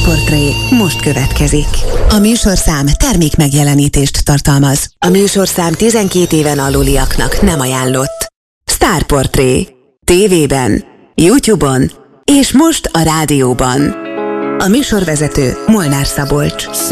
Sztárportré most következik. A műsorszám termék megjelenítést tartalmaz. A műsorszám 12 éven aluliaknak nem ajánlott. Sztárportré. TV-ben, YouTube-on és most a rádióban. A műsorvezető Molnár Szabolcs.